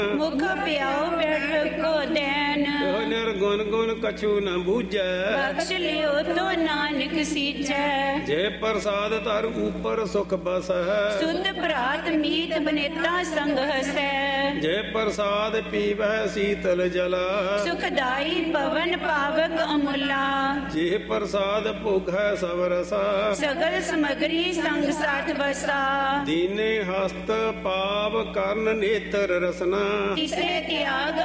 ਮੁਖ ਪਿਆਉ ਬੈਠ ਕੋ ਦੇਨ। ਨਿਰਗੁਣ ਗੁਣ ਕਛੂ ਨ ਬੂਝੈ ਬਖਸ਼ ਲਿਓ ਤੋ ਨਾਨਕ ਸੀਚੈ। ਜੇ ਪ੍ਰਸਾਦ ਧਰ ਉਪਰ ਸੁਖ ਬਸੈ ਸੁਧ ਭਰਾਤ ਮੀਤ ਬਨੇਤਾ ਸੰਗ ਹਸੈ। ਜੇ ਪ੍ਰਸਾਦ ਪੀਵੈ ਸੀਤਲ ਜਲਾ ਸੁਖਦਾਈ ਪਵਨ ਪਾਵਕ ਅਮੁਲਾ। ਜੇ ਪ੍ਰਸਾਦ ਭੋਗੈ ਸਭ ਰਸਾ ਸਗਲ ਸਮਗਰੀ ਸੰਗ ਸਾਥ ਵਸਾ। ਦੀਨੇ ਹਸਤ ਪਾਵ ਕਰਨ ਨੇਤਰ ਰਸਨਾ ਤਿਸੇ ਤਿਆਗ